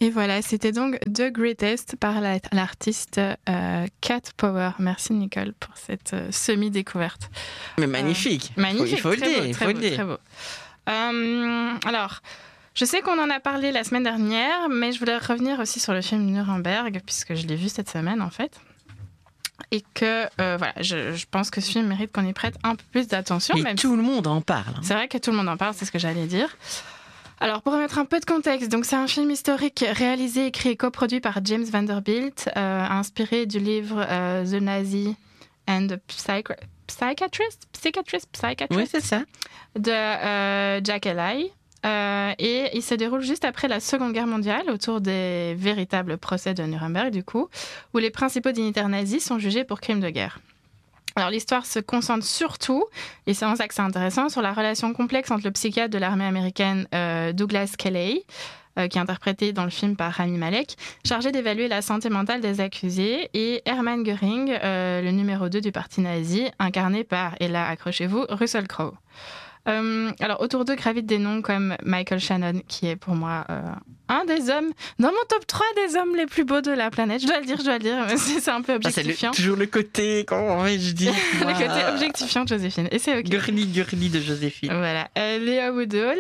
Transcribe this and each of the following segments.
Et voilà, c'était donc The Greatest par l'artiste Cat Power. Merci Nicole pour cette semi-découverte. Mais magnifique. Magnifique, il faut le dire. Très beau. Alors, je sais qu'on en a parlé la semaine dernière, mais je voulais revenir aussi sur le film Nuremberg, puisque je l'ai vu cette semaine en fait. Et que, voilà, je pense que ce film mérite qu'on y prête un peu plus d'attention. Mais tout le monde en parle. C'est vrai que tout le monde en parle, c'est ce que j'allais dire. Alors, pour remettre un peu de contexte, donc c'est un film historique réalisé, écrit et coproduit par James Vanderbilt, inspiré du livre The Nazi and the Psychiatrist, Oui, c'est ça. de Jack Elley. Et il se déroule juste après la Seconde Guerre mondiale, autour des véritables procès de Nuremberg, du coup, où les principaux dignitaires nazis sont jugés pour crimes de guerre. Alors l'histoire se concentre surtout, et c'est en ça que c'est intéressant, sur la relation complexe entre le psychiatre de l'armée américaine Douglas Kelley, qui est interprété dans le film par Rami Malek, chargé d'évaluer la santé mentale des accusés, et Hermann Göring, le numéro 2 du parti nazi, incarné par, et là accrochez-vous, Russell Crowe. Alors autour d'eux gravitent des noms comme Michael Shannon, qui est pour moi un des hommes, dans mon top 3 des hommes les plus beaux de la planète. Je dois le dire, mais c'est un peu objectifiant. C'est toujours le côté, comment je dis le côté objectifiant de Joséphine, et c'est ok. Girly de Joséphine. Voilà. Léa Woodall,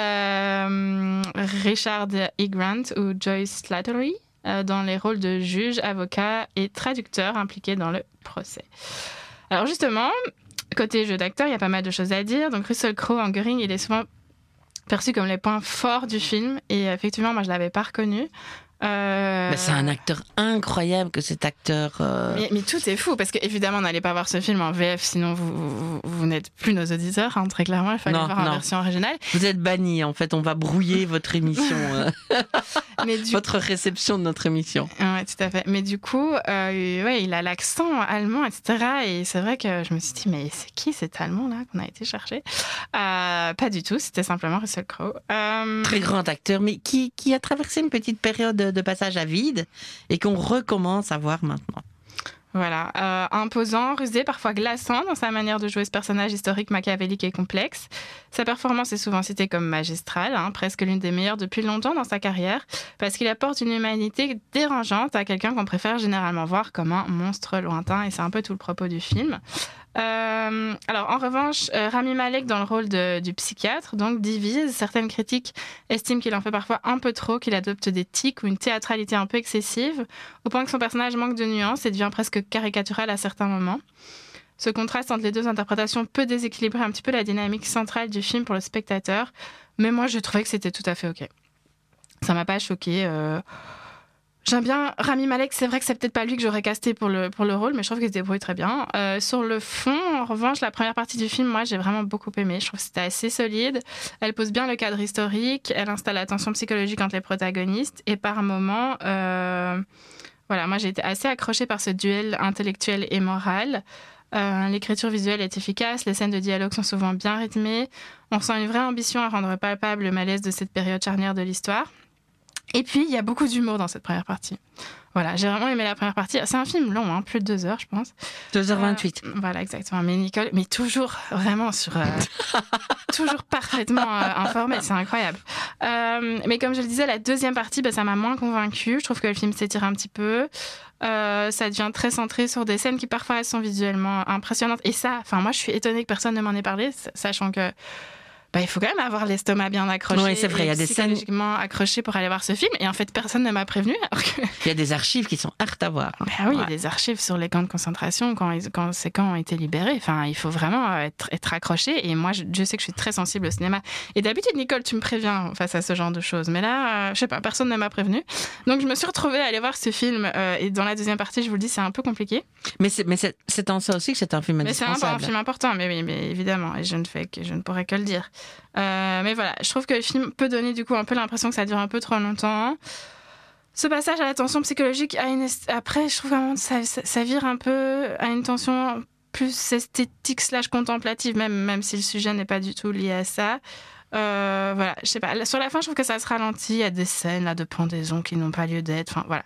Richard E. Grant ou Joyce Slattery, dans les rôles de juge, avocat et traducteur impliqués dans le procès. Alors justement, côté jeu d'acteur, il y a pas mal de choses à dire. Donc Russell Crowe en Göring, il est souvent perçu comme les points forts du film. Et effectivement, moi, je l'avais pas reconnu. C'est un acteur incroyable que cet acteur. Mais tout est fou parce qu'évidemment on n'allait pas voir ce film en VF, sinon vous n'êtes plus nos auditeurs, hein, très clairement. Il fallait voir en version originale. Vous êtes bannis, en fait, on va brouiller votre émission, votre réception de notre émission. Ouais, tout à fait. Mais du coup, ouais, il a l'accent allemand, etc. Et c'est vrai que je me suis dit, mais c'est qui cet Allemand là qu'on a été chercher? Pas du tout, c'était simplement Russell Crowe. Très grand acteur, mais qui a traversé une petite période de passage à vide et qu'on recommence à voir maintenant. Voilà, imposant, rusé, parfois glaçant dans sa manière de jouer ce personnage historique machiavélique et complexe. Sa performance est souvent citée comme magistrale, presque l'une des meilleures depuis longtemps dans sa carrière, parce qu'il apporte une humanité dérangeante à quelqu'un qu'on préfère généralement voir comme un monstre lointain, et c'est un peu tout le propos du film. Alors en revanche, Rami Malek dans le rôle du psychiatre donc divise. Certaines critiques estiment qu'il en fait parfois un peu trop, qu'il adopte des tics ou une théâtralité un peu excessive, au point que son personnage manque de nuances et devient presque caricatural à certains moments. Ce contraste entre les deux interprétations peut déséquilibrer un petit peu la dynamique centrale du film pour le spectateur, mais moi je trouvais que c'était tout à fait ok. Ça m'a pas choqué. J'aime bien Rami Malek, c'est vrai que c'est peut-être pas lui que j'aurais casté pour le rôle, mais je trouve qu'il se débrouille très bien. Sur le fond, en revanche, la première partie du film, moi, j'ai vraiment beaucoup aimé. Je trouve que c'était assez solide. Elle pose bien le cadre historique, elle installe la tension psychologique entre les protagonistes, et par moments, voilà, moi j'ai été assez accrochée par ce duel intellectuel et moral. L'écriture visuelle est efficace, les scènes de dialogue sont souvent bien rythmées. On ressent une vraie ambition à rendre palpable le malaise de cette période charnière de l'histoire. Et puis, il y a beaucoup d'humour dans cette première partie. Voilà, j'ai vraiment aimé la première partie. C'est un film long, plus de 2 heures, je pense. 2h28. Voilà, exactement. Mais Nicole, toujours vraiment toujours parfaitement informée, c'est incroyable. Mais comme je le disais, la deuxième partie, ça m'a moins convaincue. Je trouve que le film s'étire un petit peu. Ça devient très centré sur des scènes qui parfois sont visuellement impressionnantes. Et ça, moi, je suis étonnée que personne ne m'en ait parlé, sachant que il faut quand même avoir l'estomac bien accroché. Oui, c'est vrai, il y a des scènes accroché pour aller voir ce film. Et en fait, personne ne m'a prévenu. Il y a des archives qui sont hard à voir. Oui, il y a des archives sur les camps de concentration quand ces camps ont été libérés. Il faut vraiment être accroché. Et moi, je sais que je suis très sensible au cinéma. Et d'habitude, Nicole, tu me préviens face à ce genre de choses. Mais là, je sais pas, personne ne m'a prévenu. Donc, je me suis retrouvée à aller voir ce film. Et dans la deuxième partie, je vous le dis, c'est un peu compliqué. Mais c'est en ça aussi que c'est un film indispensable. Mais c'est un film important, mais évidemment. Et je ne pourrais que le dire. Mais voilà, je trouve que le film peut donner du coup un peu l'impression que ça dure un peu trop longtemps. Ce passage à la tension psychologique, après, je trouve vraiment ça vire un peu à une tension plus esthétique / contemplative, même si le sujet n'est pas du tout lié à ça. Voilà, je sais pas. Sur la fin, je trouve que ça se ralentit. Il y a des scènes là de pendaison qui n'ont pas lieu d'être. Voilà.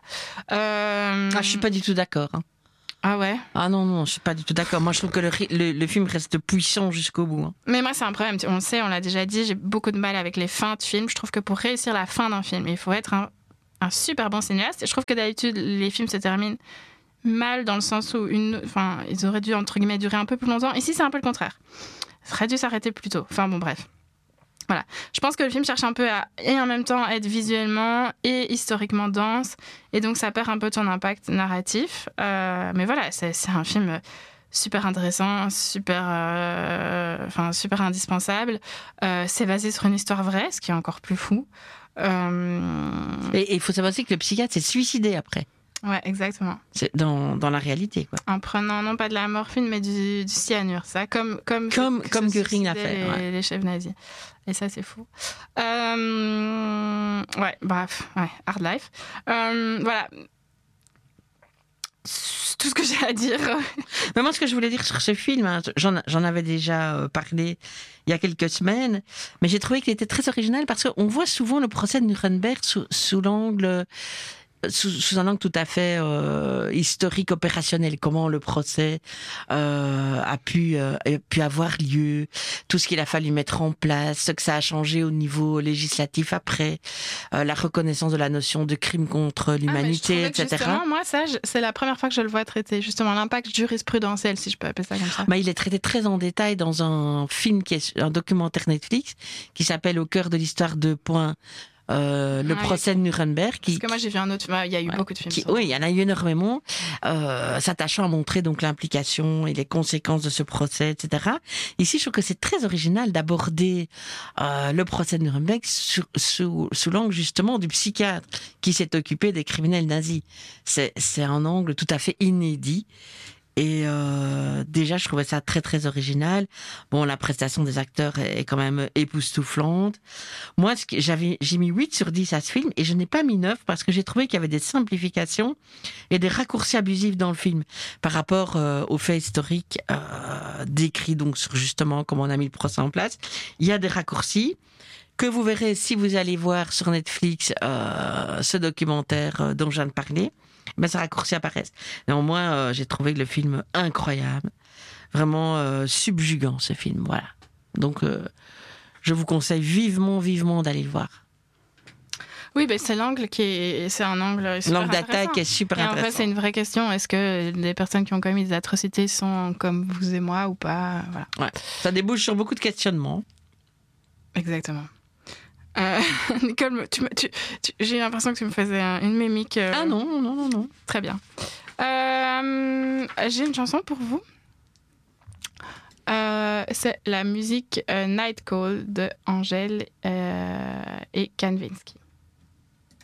Je suis pas du tout d'accord. Ah ouais? Ah non, je suis pas du tout d'accord. Moi, je trouve que le film reste puissant jusqu'au bout. Mais moi, c'est un problème. On le sait, on l'a déjà dit, j'ai beaucoup de mal avec les fins de films. Je trouve que pour réussir la fin d'un film, il faut être un super bon cinéaste. Et je trouve que d'habitude, les films se terminent mal dans le sens où ils auraient dû, entre guillemets, durer un peu plus longtemps. Ici, c'est un peu le contraire. Ça aurait dû s'arrêter plus tôt. Enfin bon, bref. Voilà. Je pense que le film cherche un peu à, et en même temps, être visuellement et historiquement dense. Et donc, ça perd un peu ton impact narratif. Mais voilà, c'est un film super intéressant, super indispensable. C'est basé sur une histoire vraie, ce qui est encore plus fou. Et il faut savoir aussi que le psychiatre s'est suicidé après. Ouais, exactement. C'est dans la réalité, quoi. En prenant non pas de la morphine, mais du cyanure, ça, comme Göring l'a fait. Les chefs nazis. Et ça, c'est fou. Ouais, bref, ouais, hard life. Voilà. C'est tout ce que j'ai à dire. Mais moi, ce que je voulais dire sur ce film, hein, j'en avais déjà parlé il y a quelques semaines, mais j'ai trouvé qu'il était très original parce qu'on voit souvent le procès de Nuremberg sous l'angle... Sous un angle tout à fait historique, opérationnel, comment le procès a pu avoir lieu, tout ce qu'il a fallu mettre en place, ce que ça a changé au niveau législatif après, la reconnaissance de la notion de crime contre l'humanité, etc. Justement, moi, ça, c'est la première fois que je le vois traité, justement, l'impact jurisprudentiel, si je peux appeler ça comme ça. Il est traité très en détail dans un film un documentaire Netflix qui s'appelle Au cœur de l'histoire de Point. Le procès de Nuremberg. Parce que moi j'ai vu un autre, il y a eu beaucoup de films. Oui, il y en a eu énormément, s'attachant à montrer donc l'implication et les conséquences de ce procès, etc. Ici, je trouve que c'est très original d'aborder le procès de Nuremberg sous l'angle justement du psychiatre qui s'est occupé des criminels nazis. C'est un angle tout à fait inédit. Et déjà, je trouvais ça très, très original. Bon, la prestation des acteurs est quand même époustouflante. Moi, j'ai mis 8 sur 10 à ce film et je n'ai pas mis 9 parce que j'ai trouvé qu'il y avait des simplifications et des raccourcis abusifs dans le film par rapport aux faits historiques décrits donc sur justement comment on a mis le procès en place. Il y a des raccourcis que vous verrez si vous allez voir sur Netflix ce documentaire dont je viens de parler. Mais ces raccourcis apparaissent. Néanmoins, j'ai trouvé le film incroyable, vraiment subjugant ce film. Voilà. Donc, je vous conseille vivement d'aller le voir. Oui, c'est l'angle c'est un angle super l'angle d'attaque est super et intéressant. En fait, c'est une vraie question. Est-ce que les personnes qui ont commis des atrocités sont comme vous et moi ou pas? Voilà. Ouais. Ça débouche sur beaucoup de questionnements. Exactement. Nicole, j'ai l'impression que tu me faisais une mimique. Ah non. Très bien. J'ai une chanson pour vous. C'est la musique Night Call de Angèle et Kanvinsky.